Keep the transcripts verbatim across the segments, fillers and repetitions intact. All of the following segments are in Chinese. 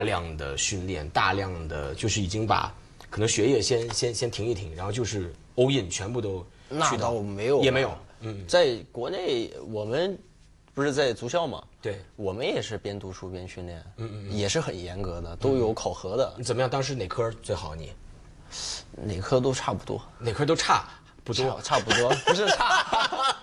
量的训练，大量的就是已经把可能学业先先先停一停，然后就是 all in 全部都那倒没有， 也没有。嗯， 在国内我们不是在足校嘛， 对， 我们也是边读书边训练，嗯嗯，也是很严格的，都有考核的。 你怎么样？当时哪科最好？你哪科都差不多， 哪科都差不多， 差不多，不是差。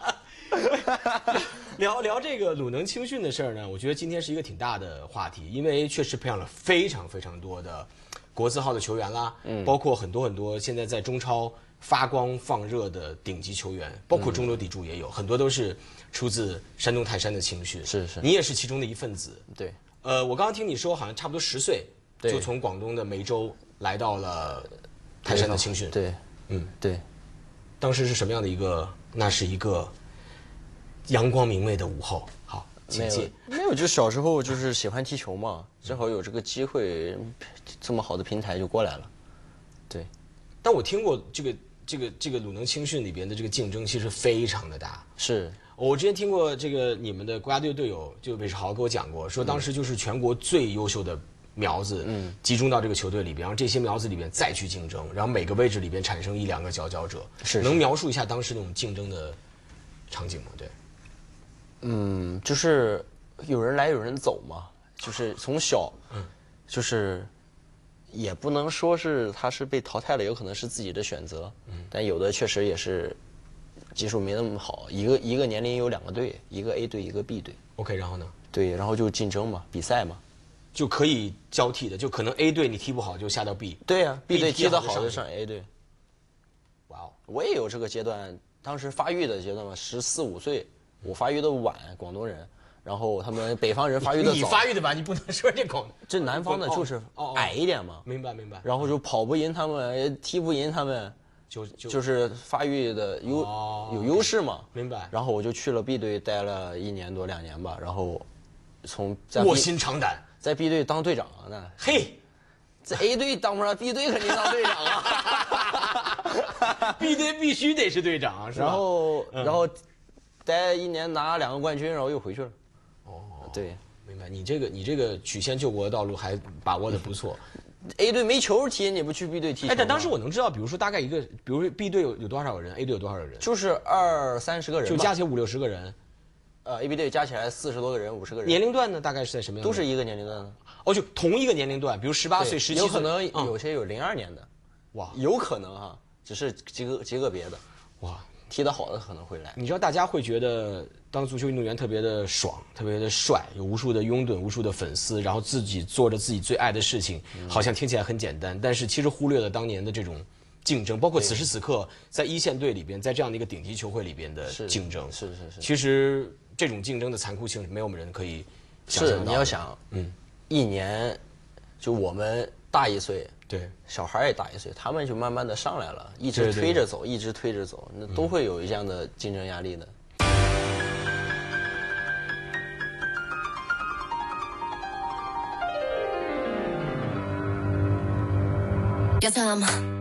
聊聊这个鲁能青训的事儿呢，我觉得今天是一个挺大的话题，因为确实培养了非常非常多的国字号的球员啦，嗯，包括很多很多现在在中超发光放热的顶级球员，包括中流砥柱也有、嗯、很多都是出自山东泰山的青训， 是是， 你也是其中的一份子。 对， 呃，我刚刚听你说，好像差不多十岁就从广东的梅州来到了泰山的青训， 对，嗯，对， 当时是什么样的一个？那是一个阳光明媚的午后。好，请进。 没有，就小时候就是喜欢踢球嘛，正好有这个机会，这么好的平台就过来了。对， 但我听过这个这个这个鲁能青训里边的这个竞争其实非常的大。 是我之前听过这个你们的国家队队友就韦世豪给我讲过，说当时就是全国最优秀的苗子，嗯，集中到这个球队里边，然后这些苗子里边再去竞争，然后每个位置里边产生一两个佼佼者。 是， 能描述一下当时那种竞争的场景吗？对， 嗯，就是有人来有人走嘛，就是从小，嗯，就是也不能说是他是被淘汰了，有可能是自己的选择，嗯，但有的确实也是技术没那么好，一个一个年龄有两个队，一个 A 队一个 B 队。 OK， 然后呢？ 对，然后就竞争嘛，比赛嘛。 就可以交替的，就可能 A 队你踢不好就下到 B。 对呀、啊、，B 队踢得好就上 A 队。 哇哦， 我也有这个阶段，当时发育的阶段嘛，十四五岁，我发育的晚，广东人，然后他们北方人发育的早。 你发育的晚，你不能说这广， 这南方的就是矮一点嘛。 哦哦、明白明白。 然后就跑不赢他们，踢不赢他们， 就就就是发育的优、哦、有优势嘛。 明白。 然后我就去了 B 队，待了一年多两年吧，然后从卧薪尝胆。 在 B 队当队长啊，那嘿， 在 A 队当不上 ，B 队肯定当队长啊。 B 队必须得是队长，是吧？ 然后，嗯、然后待一年拿两个冠军，然后又回去了。 哦， 对， 明白。你这个你这个曲线救国的道路还把握的不错。 A 队没球踢，你不去 B 队踢球？ 哎，但当时我能知道，比如说大概一个，比如说 B 队有有多少个人 ，A 队有多少个人？ 就是二三十个人， 就加起来五六十个人。 呃 ，A、B 队加起来四十多个人，五十个人。 年龄段呢，大概是在什么样的？ 都是一个年龄段的。 哦，就同一个年龄段，比如十八岁、十七岁， 有可能有些有零二年的， 哇， 有可能哈，只是极个极个别的， 哇， 踢得好的可能会来。 你知道，大家会觉得当足球运动员特别的爽，特别的帅，有无数的拥趸，无数的粉丝，然后自己做着自己最爱的事情，嗯、好像听起来很简单，但是其实忽略了当年的这种竞争，包括此时此刻在一线队里边，在这样的一个顶级球会里边的竞争， 是是 是, 是。 其实这种竞争的残酷性是没有人可以想象到的。 是，你要想，嗯，一年就我们大一岁， 对， 小孩也大一岁，他们就慢慢的上来了，一直推着走，一直推着走，那都会有这样的竞争压力的。 Yes, I'm